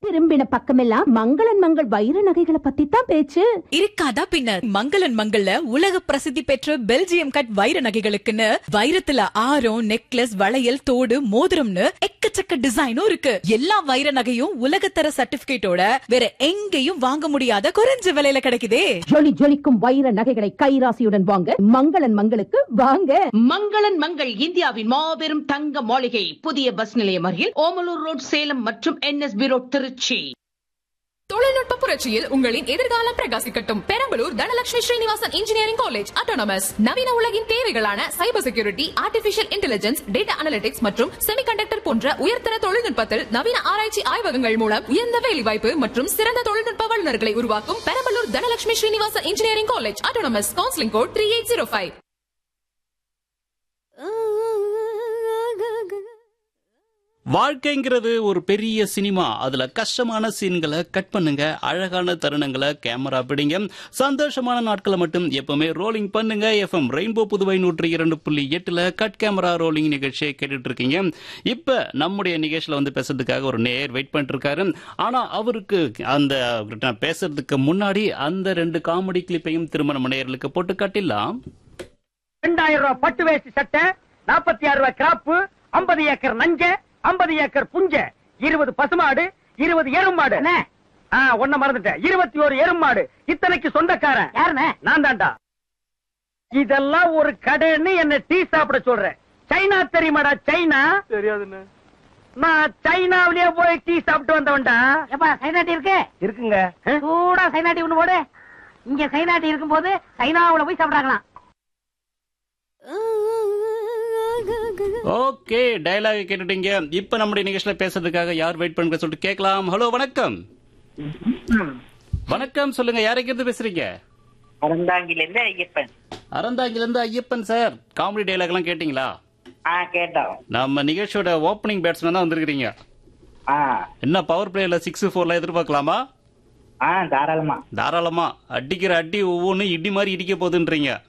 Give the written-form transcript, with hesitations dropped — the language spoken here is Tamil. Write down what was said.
திரும்பின பக்கமெல்லாம் மங்களன் மங்கள் வைர நகைகளை பத்தி தான் பேச்சு. இருக்காதா பின்ன. மங்களன் மங்கள்ல உலக பிரசித்தி பெற்ற பெல்ஜியம் கட் வைர நகைகளுக்குன்னு வைரத்துல ஆரம், நெக்லஸ், வளையல், தோடு, மோதிரம்னு எக்கச்சக்க டிசைனும் இருக்கு. எல்லா வைர நகையும் உலகத்தர சர்டிபிகேட்டோட வேற எங்கேயும் வாங்க முடியாத குறைஞ்ச விலையில கிடைக்குதே. ஜொலி ஜொலிக்கும் வைர நகைகளை கைராசியுடன் வாங்க மங்களன் மங்களுக்கு வாங்க. மங்களன் மங்கள் இந்தியாவின் மாபெரும் தங்க மாளிகை, புதிய பஸ் நிலையம் அருகில் ஓமலூர் ரோட், சேலம் மற்றும் NSB ரோட், திருச்சி. தொழில்நுட்ப புரட்சியில் உங்களின் எதிர்காலம் பிரகாசிக்கட்டும். Perambalur Dhanalakshmi Srinivasan engineering college autonomous நவீன உலகின் தேவைகளான cyber security, artificial intelligence, data analytics மற்றும் செமிகண்டக்டர் போன்ற உயர்தர தொழில்நுட்பத்தில் நவீன ஆராய்ச்சி ஆய்வகங்கள் மூலம் உயர்ந்த வேலைவாய்ப்பு மற்றும் சிறந்த தொழில்நுட்ப வல்லுநர்களை உருவாக்கும் Perambalur Dhanalakshmi Srinivasan engineering college autonomous. Counselling code 3805. வாழ்க்கைங்கிறது ஒரு பெரிய சினிமா. அதுல கஷ்டமான சீன்களை கட் பண்ணுங்க, அழகான தருணங்களை கேமரா பிடிங்க, சந்தோஷமான நாட்களை மட்டும் எப்பவுமே ரோலிங் பண்ணுங்க. FM rainbow Puduvai 102.8 cut camera rolling நிகழ்ச்சியை கேட்டுட்டு இருக்கீங்க. இப்ப நம்முடைய நிகழ்ச்சியில வந்து பேசுறதுக்காக ஒரு நேர் வெயிட் பண்ணிட்டு இருக்காரு. ஆனா அவருக்கு அந்த பேசுறதுக்கு முன்னாடி அந்த 2 காமெடி கிளிப்பையும் திருமண நேயர்களுக்கு போட்டு காட்டிடலாம். 2000 ரூபாய் பட்டு வேஷ்டி சட்டை, 46 ரூபாய் கிராப்பு, 50 ஏக்கர் நஞ்ச, 50 ஏக்கர் புஞ்ச, 20 பசுமாடு, 20 எருமாடு. ஒன்ன மறந்துட்டேன், 21 எருமாடு. இத்தனைக்கு சொந்தக்காரன் யாருன்னு? நான் தான்டா. இதெல்லாம் ஒரு கடைன்னு என்ன டீ சாப்பிட சொல்றேன். சைனா தெரியுமாடா? சைனா தெரியாதுன்னு. நான் சைனாவிலேயே போய் டீ சாப்பிட்டு வந்தவன்டா. ஏப்பா சைனா டீ இருக்கு? இருக்குங்க. சூடா சைனா டீ ஒண்ணு போடு. இங்க சைனா டீ இருக்கும்போது சைனாவுல போய் சாப்பிடாங்களாம். Okay, dialogue கேட்டுட்டீங்க. இப்ப நம்முடைய நிகழ்ச்சியில பேசுறதுக்காக யார் வெயிட் பண்ணுங்க சொல்லிட்டு கேட்கலாம். ஹலோ, வணக்கம். வணக்கம், சொல்லுங்க, யாரைக்கு பேசுறீங்க? அறந்தாங்கில இருந்து ஐயப்பன். அறந்தாங்கில இருந்து ஐயப்பன் சார். காமெடி டயலாக் எல்லாம் கேட்டீங்களா? கேட்டோம். நம்ம நிகழ்ச்சியோட ஓப்பனிங் பேட்ஸ்மேன் தான் வந்திருக்கீங்க. என்ன பவர் பிளேல 6-4 எதிர்பார்க்கலாமா? தாராளமா. தாராளமா. அடிக்கிற அடி ஒவ்வொன்னு இடி மாதிரி இடிக்க போகுதுன்றீங்க.